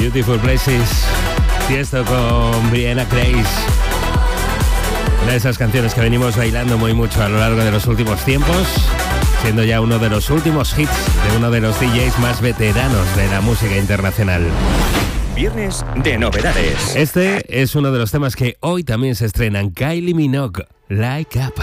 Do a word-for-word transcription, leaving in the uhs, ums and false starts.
Beautiful Places. Tiesto con Brianna Grace. Una de esas canciones que venimos bailando muy mucho a lo largo de los últimos tiempos, siendo ya uno de los últimos hits de uno de los D Js más veteranos de la música internacional. Viernes de novedades. Este es uno de los temas que hoy también se estrenan. Kylie Minogue, Like Up.